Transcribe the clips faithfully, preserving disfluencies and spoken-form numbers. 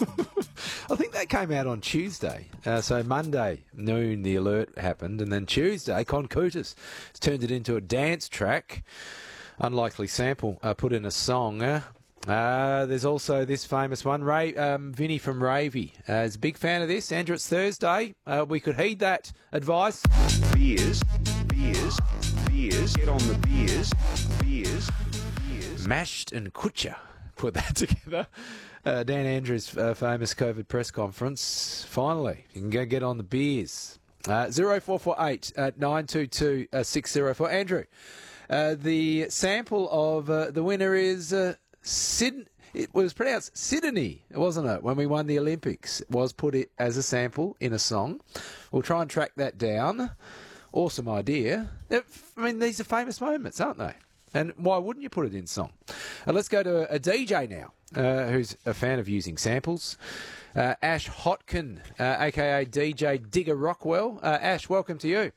I think that came out on Tuesday. Uh, so Monday noon, the alert happened, and then Tuesday, Con Cutis turned it into a dance track. Unlikely sample uh, put in a song. Uh, uh, there's also this famous one, Ray, um, Vinny from Ravey. Uh, is a big fan of this. Andrew, it's Thursday. Uh, we could heed that advice. Beers, beers, beers, get on the beers, beers, beers. Mashed and Kutcher put that together. Uh, Dan Andrews' uh, famous COVID press conference. Finally, you can go get on the beers. Uh, zero four four eight uh, nine two two six zero four. Andrew, uh, the sample of uh, the winner is uh, Sid. It was pronounced Sydney, wasn't it? When we won the Olympics, it was put it as a sample in a song. We'll try and track that down. Awesome idea. I mean, these are famous moments, aren't they? And why wouldn't you put it in song? Uh, let's go to a, a D J now, uh, who's a fan of using samples. Uh, Ash Hotkin, uh, a k a. D J Digger Rockwell. Uh, Ash, welcome to you.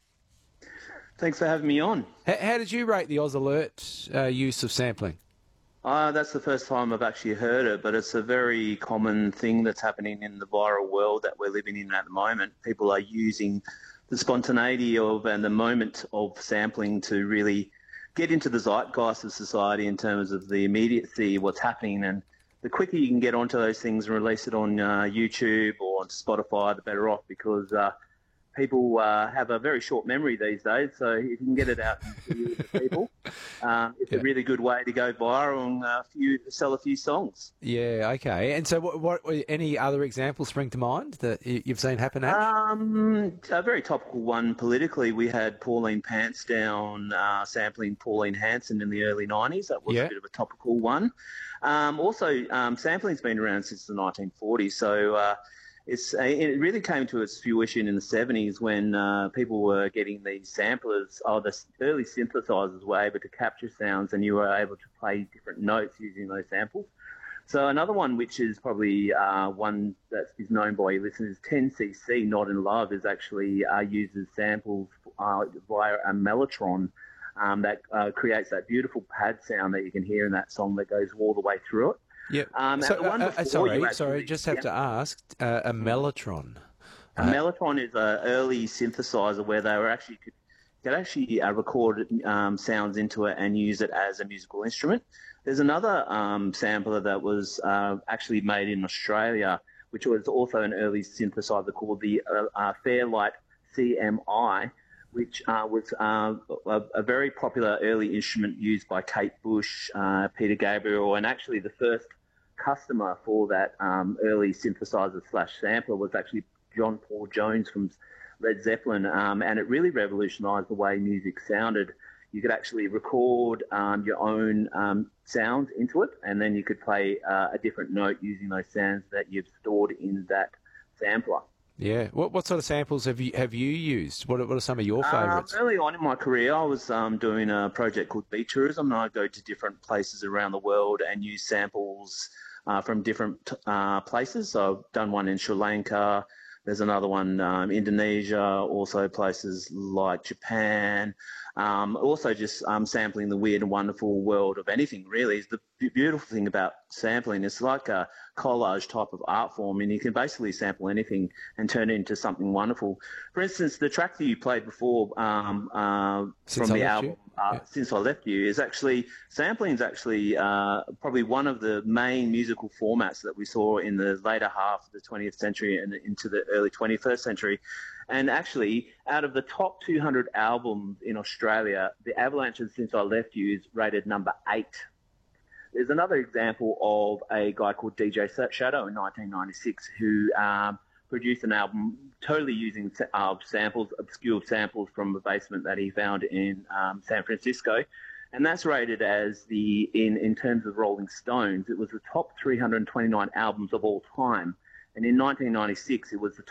Thanks for having me on. H- how did you rate the Oz Alert uh, use of sampling? Uh, that's the first time I've actually heard it, but it's a very common thing that's happening in the viral world that we're living in at the moment. People are using the spontaneity of and the moment of sampling to really get into the zeitgeist of society in terms of the immediacy of what's happening. And the quicker you can get onto those things and release it on uh, YouTube or on Spotify, the better off, because uh, people uh, have a very short memory these days. So if you can get it out to people, um, it's Yeah. a really good way to go viral and uh, few, sell a few songs. Yeah, okay. And so what, what any other examples spring to mind that y- you've seen happen, Ash? Um, a very topical one politically. We had Pauline Pantsdown uh, sampling Pauline Hanson in the early nineties. That was Yeah. a bit of a topical one. Um, also, um, sampling's been around since the nineteen forties. So uh, it's it really came to its fruition in the seventies when uh, people were getting these samplers, or the early synthesizers were able to capture sounds, and you were able to play different notes using those samples. So another one, which is probably uh, one that is known by your listeners, ten C C, Not in Love, is actually uh, uses samples uh, via a mellotron um, that uh, creates that beautiful pad sound that you can hear in that song that goes all the way through it. Yeah. Um, and so, the one uh, uh, before sorry, you actually- sorry, just have yeah. to ask, uh, a mellotron. A mellotron is an early synthesizer where they were actually could, could actually uh, record um, sounds into it and use it as a musical instrument. There's another um, sampler that was uh, actually made in Australia, which was also an early synthesizer called the uh, uh, Fairlight C M I, which uh, was uh, a, a very popular early instrument used by Kate Bush, uh, Peter Gabriel, and actually the first customer for that um, early synthesizer slash sampler was actually John Paul Jones from Led Zeppelin, um, and it really revolutionised the way music sounded. You could actually record um, your own um, sounds into it, and then you could play uh, a different note using those sounds that you've stored in that sampler. Yeah. What what sort of samples have you have you used? What are, what are some of your favourites? Um, early on in my career, I was um, doing a project called Beat Tourism, and I go to different places around the world and use samples uh, from different uh, places. So I've done one in Sri Lanka. There's another one, um, Indonesia, also places like Japan. Um, also just um, sampling the weird and wonderful world of anything, really. The beautiful thing about sampling, it's like a collage type of art form, and you can basically sample anything and turn it into something wonderful. For instance, the track that you played before um, uh, Since from I the Left album, You? uh, Yeah. Since I Left You, is actually, sampling is actually uh, probably one of the main musical formats that we saw in the later half of the twentieth century and into the early twenty-first century. And actually, out of the top two hundred albums in Australia, the Avalanche's Since I Left You is rated number eight. There's another example of a guy called D J Shadow in nineteen ninety-six who um, produced an album totally using uh, samples, obscure samples from a basement that he found in um, San Francisco. And that's rated as the, in, in terms of Rolling Stones, it was the top three hundred twenty-nine albums of all time. And in nineteen ninety-six, it was the